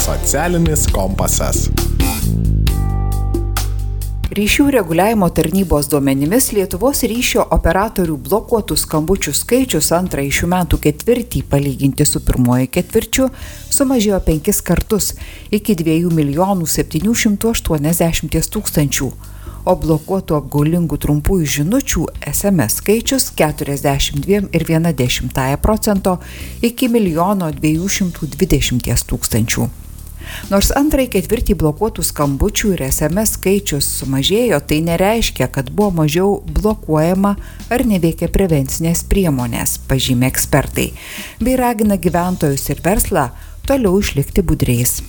Socialinis kompasas. Ryšių reguliavimo tarnybos duomenimis Lietuvos ryšio operatorių blokuotų skambučių skaičius antrąjį šių metų ketvirtį palyginti su pirmuoju ketvirčiu sumažėjo 5 kartus iki 2 780 000, o blokuotų apgaulingų trumpųjų žinučių SMS skaičius 42,1% iki 1 220 000. Nors antrąjį ketvirtį blokuotų skambučių ir SMS skaičius sumažėjo, tai nereiškia, kad buvo mažiau blokuojama ar neveikia prevencinės priemonės, pažymė ekspertai, bei ragina gyventojus ir verslą toliau išlikti budriais.